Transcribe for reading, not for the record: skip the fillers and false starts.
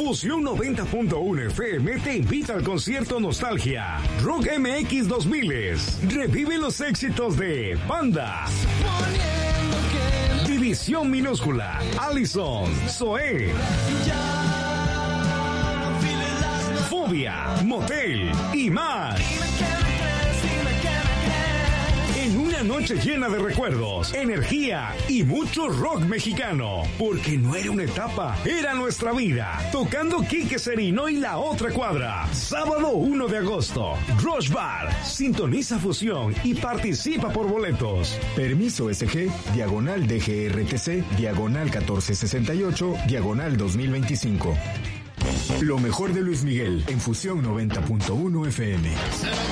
Fusión 90.1 FM te invita al concierto Nostalgia Rock MX 2000. Revive los éxitos de Panda, División Minúscula, Allison, Zoé, Fobia, Motel y más. En una noche llena de recuerdos, energía y mucho rock mexicano. Porque no era una etapa, era nuestra vida. Tocando Quique Serino y La Otra Cuadra. Sábado 1 de agosto. Rush Bar. Sintoniza Fusión y participa por boletos. Permiso SG, diagonal DGRTC, diagonal 1468, diagonal 2025. Lo mejor de Luis Miguel en Fusión 90.1 FM.